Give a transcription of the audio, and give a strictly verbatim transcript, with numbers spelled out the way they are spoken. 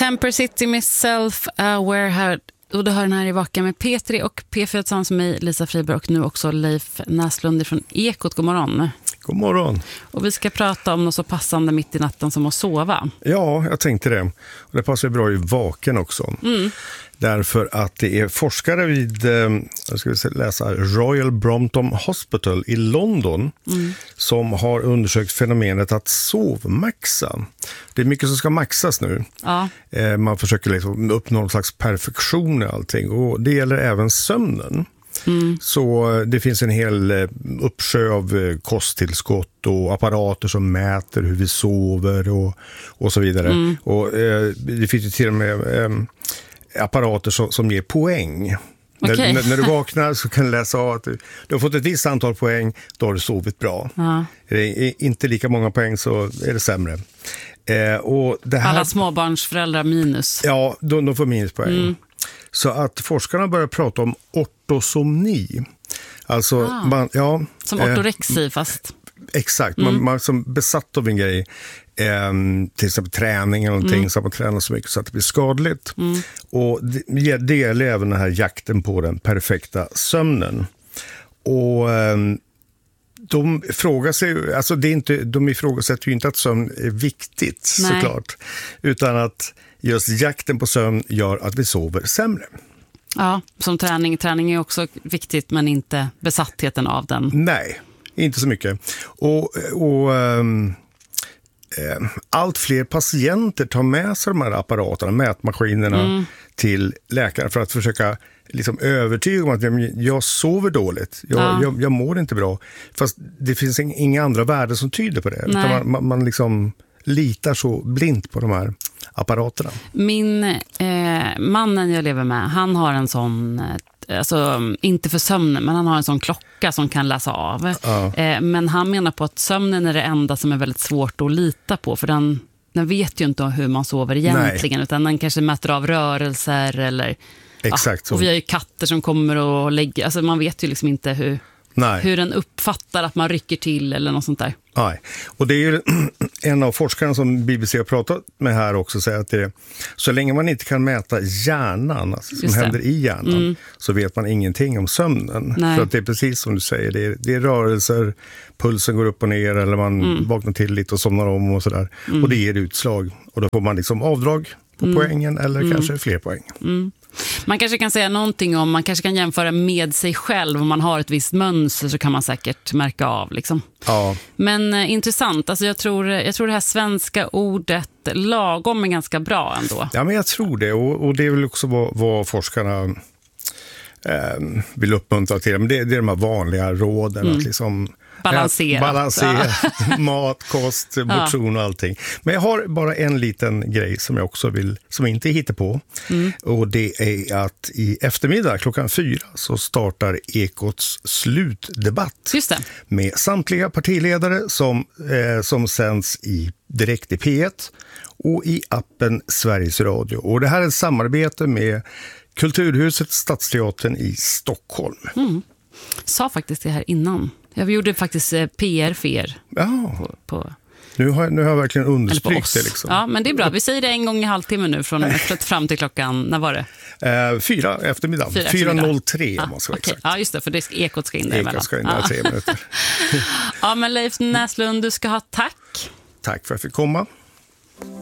Temper City med Self-Aware här. Och du hör den här i Vaka med P tre och P fyra tillsammans med mig, Lisa Friberg, och nu också Leif Näslund från Ekot. God morgon. God morgon. Och vi ska prata om något så passande mitt i natten som att sova. Ja, jag tänkte det. Och det passar bra i Vaken också. Mm. Därför att det är forskare vid, jag ska läsa, Royal Brompton Hospital i London mm. som har undersökt fenomenet att sovmaxa. Det är mycket som ska maxas nu. Ja. Man försöker liksom uppnå någon slags perfektion i allting. Och det gäller även sömnen. Mm. Så det finns en hel uppsjö av kosttillskott och apparater som mäter hur vi sover och, och så vidare. Mm. Och eh, det finns ju till och med eh, apparater som, som ger poäng. Okay. När, när du vaknar så kan du läsa av att du, du har fått ett visst antal poäng, då har du sovit bra. Uh-huh. Är det inte lika många poäng så är det sämre. Eh, och det här, alla småbarnsföräldrar minus. Ja, de, de får minuspoäng. Mm. Så att forskarna börjar prata om ortosomni. Alltså, ah, man, ja, som ortorexi eh, fast. Exakt, mm. man, man som besatt av en grej. Eh, till exempel träning eller någonting, mm. så att man tränar så mycket så att det blir skadligt. Mm. Och det, det gäller även den här jakten på den perfekta sömnen. Och eh, de frågar sig, alltså det är inte, de ifrågasätter ju inte att sömn är viktigt. Nej. Såklart. Utan att just jakten på sömn gör att vi sover sämre. Ja, som träning. Träning är också viktigt, men inte besattheten av den. Nej, inte så mycket. Och, och ähm, äh, allt fler patienter tar med sig de här apparaterna, mätmaskinerna, mm. till läkaren för att försöka liksom övertyga om att jag, jag sover dåligt. Jag, ja. jag, jag mår inte bra. Fast det finns inga andra värden som tyder på det. Utan man, man, man liksom litar så blint på de här apparaterna. Min eh, mannen jag lever med, han har en sån, eh, alltså inte för sömnen, men han har en sån klocka som kan läsa av. Ja. Eh, men han menar på att sömnen är det enda som är väldigt svårt att lita på, för den, den vet ju inte hur man sover egentligen. Nej. Utan den kanske mäter av rörelser eller... Exakt. Ja, och vi har ju katter som kommer och lägger, alltså man vet ju liksom inte hur, hur den uppfattar att man rycker till eller något sånt där. Nej, och det är ju en av forskarna som B B C har pratat med här också, säger att det, så länge man inte kan mäta hjärnan, alltså som händer i hjärnan, mm. så vet man ingenting om sömnen. Nej. För att det är precis som du säger, det är, det är rörelser, pulsen går upp och ner eller man mm. vaknar till lite och somnar om och sådär. Mm. Och det ger utslag och då får man liksom avdrag på mm. poängen eller mm. kanske fler poäng. Mm. Man kanske kan säga någonting om, man kanske kan jämföra med sig själv. Om man har ett visst mönster så kan man säkert märka av liksom. Ja. Men eh, intressant, alltså jag tror, jag tror det här svenska ordet lagom är ganska bra ändå. Ja, men jag tror det, och, och det är väl också vad, vad forskarna eh, vill uppmuntra till. Men det, det är de här vanliga råden mm. att liksom balansera, balansera ja. mat, kost, motion och allting. Men jag har bara en liten grej som jag också vill, som inte hittar på. Mm. Och det är att i eftermiddag klockan fyra så startar Ekots slutdebatt. Just det. Med samtliga partiledare som, eh, som sänds i, direkt i P ett och i appen Sveriges Radio. Och det här är ett samarbete med Kulturhuset Stadsteatern i Stockholm. Mm. Sa faktiskt det här innan. Jag gjorde faktiskt P R för er. Ja. På, på... Nu, har, nu har jag verkligen understrykt det. Liksom. Ja, men det är bra. Vi säger det en gång i halvtimme nu från fram till klockan, när var det? Eh, fyra eftermiddag. fyra noll tre om man ska vara exakt. Ja, just det, för det Ekot ska in där emellan. Ekot ska in där tre minuter. Ja, men Leif Näslund, du ska ha tack. Tack för att jag fick komma.